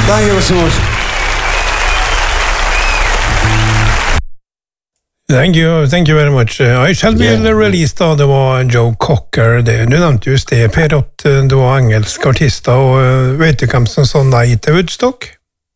Thank you so much. Thank you very much. I shall be released da, det var Joe Cocker, det. Du nevnte just det, Per, at det var engelske artister, og vet du hvem som sa nei til Woodstock?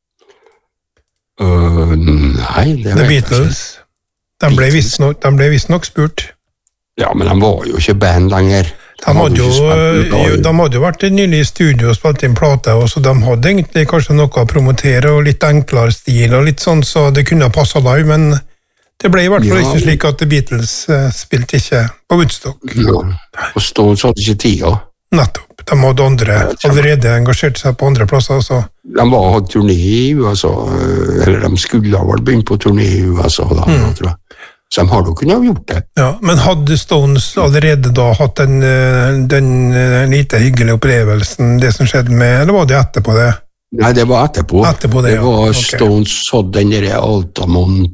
Nei, det The Beatles. De ble visst nok spurt. Ja, men de var jo ikke band lenger. De hadde jo vært nylig i studio og spilt inn plate, og så de hadde egentlig kanskje noe å promotere, og litt enklere stil, og litt sånn, så det kunne passe live, men det ble i hvert fall ikke slik at The Beatles spilte ikke på Woodstock. Ja, og Stones hadde ikke tida. Nettopp. De hadde allerede engasjert seg på andre plasser. Så. De var hatt turné i USA, eller de skulle ha vært begynt på turné i USA da, tror jeg. Så de har jo kunnet ha gjort det. Ja, men hadde Stones allerede da hatt den lite hyggelige opplevelsen, det som skjedde med, eller var det etterpå det? Nei, det var etterpå. Det var Stones hadde den der Altamont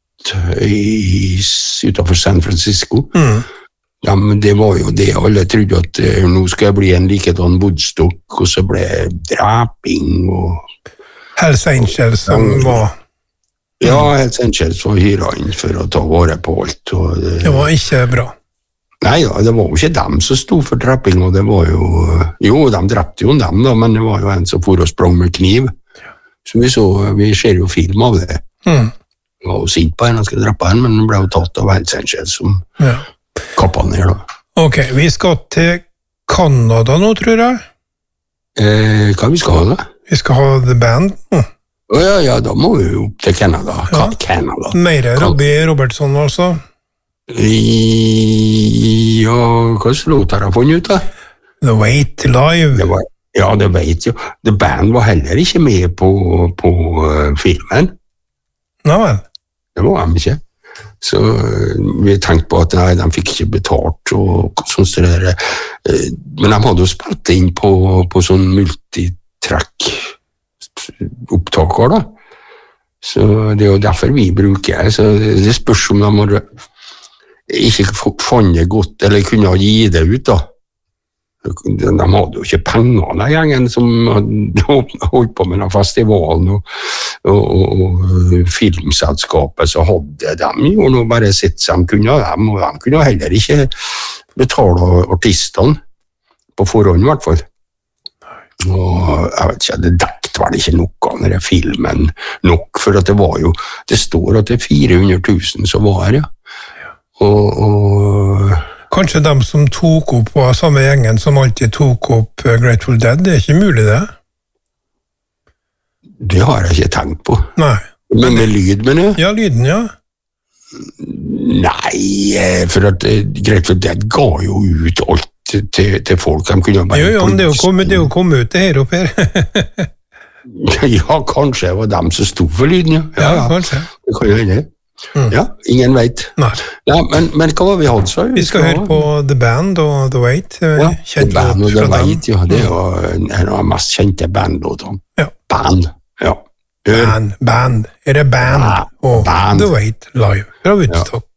utenfor San Francisco. Ja, men det var jo det. Alle trodde at nå skal jeg bli en likedan Woodstock, og så ble draping og Hells Angels som var Ja, Hells Angels var hyra inn for å ta vare på alt. Og det var ikke bra. Nei, ja, det var jo ikke dem som stod for draping, og det var jo de drepte jo dem da, men det var jo en som for og sprang med kniv. Så vi ser jo film av det. Jeg var jo sint på en, han skulle drepe en, men han ble jo tatt av Hells Angels som kappet ned da. Ok, vi skal til Canada nå, tror jeg. Hva vi skal ha da? Vi skal ha The Band. Ja, da må vi jo opp til Canada. Canada. Mer Robbie Robertson altså. Ja, hva slått har jeg funnet ut da? The Wait Live. Ja, det vet jo. The Band var heller ikke med på filmen. Nei vel. Det var de ikke. Så vi tenkte på at nei, de fikk ikke betalt og sånn så der. Men de hadde jo spilt inn på sånn multitrack opptaker da. Så det er jo derfor vi bruker. Så det spørs om de har ikke funnet godt, eller kunne gi det ut da. De hadde jo ikke penger, den gjengen som holdt på med den festivalen og filmselskapet, så hadde de jo nå bare sett som de kunne dem, og de kunne heller ikke betale artistene på forhånd i hvert fall. Og jeg vet ikke, det dekket vel ikke noe av denne filmen nok, for at det står at det 400 000 som var her, ja. Og kanskje de som tok opp var samme gjengen som alltid tok opp Grateful Dead, det er ikke mulig det? Det har jeg ikke tenkt på. Nei. Men med lyd, mener jeg? Ja, lyden, ja. Nei, for at Grateful Dead ga jo ut alt til folk. De kunne bare jo, men det er jo kommet ut det her oppe her. Ja, kanskje det var dem som stod for lyden, ja. Ja, kanskje. Det kan jo hende. Ja, ingen vet. Nei. Ja, men hva var vi hadde så? Vi skal høre på The Band og The Wait. Ja, The Band og The Wait, ja, det er jo en av de mest kjente bandlåtene. Ja. Band, ja. Band. Er det Band og Band. The Wait live fra Woodstock?